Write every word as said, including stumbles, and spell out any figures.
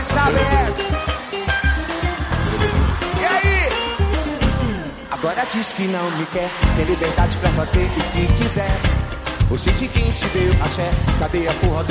vocês sabem essa. E aí? Agora diz que não me quer, tem liberdade pra fazer o que quiser. O shit quem te deu axé, cadê a porra do